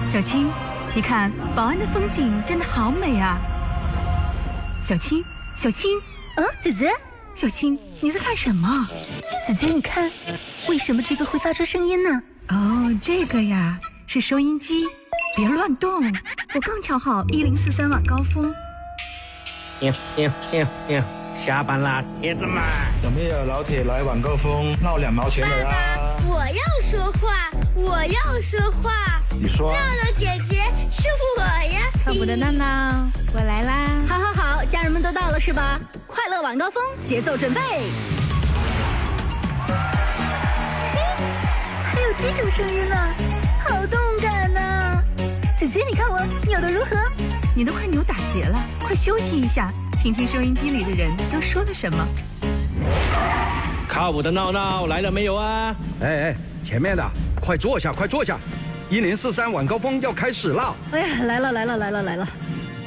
小青，你看宝安的风景真的好美啊！小青，小青， 姐姐， 小青，你在看什么？ 姐姐，你看，为什么这个会发出声音呢？ 哦，这个呀，是收音机。别乱动，我刚调好1043晚高峰。 下班啦，铁子们！ 有没有老铁来晚高峰闹2毛钱的啊？ 我要说话，我要说话。 你说。 闹闹姐姐是我呀！ 靠谱的闹闹，我来啦！ 好，家人们都到了是吧？快乐晚高峰，节奏准备。还有这种声音呢，好动感呢！姐姐，你看我扭得如何？ 你都快扭打结了，快休息一下，听听收音机里的人都说了什么。 靠谱的闹闹来了没有啊？ 哎，前面的，快坐下，快坐下！1043晚高峰要开始了。 哎呀，来了！